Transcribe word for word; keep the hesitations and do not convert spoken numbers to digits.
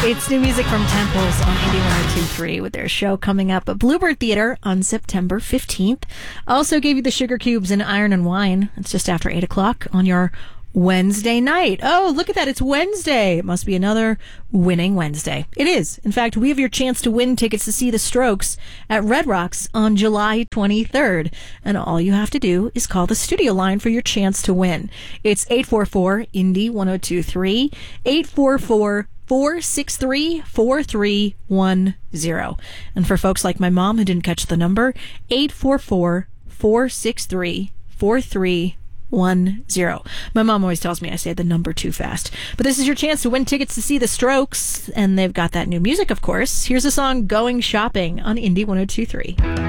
It's new music from Temples on Indie one oh two point three with their show coming up at Bluebird Theater on September fifteenth. Also gave you the Sugar Cubes and Iron and Wine. It's just after eight o'clock on your Wednesday night. Oh, look at that. It's Wednesday. It must be another winning Wednesday. It is. In fact, we have your chance to win tickets to see the Strokes at Red Rocks on July twenty-third. And all you have to do is call the studio line for your chance to win. It's eight four four, Indie one oh two point three, eight four four, four six three, four three one zero. And for folks like my mom who didn't catch the number, eight four four, four six three, four three one zero. My mom always tells me I say the number too fast. But this is your chance to win tickets to see the Strokes, and they've got that new music, of course. Here's a song, Going Shopping, on Indie one oh two point three.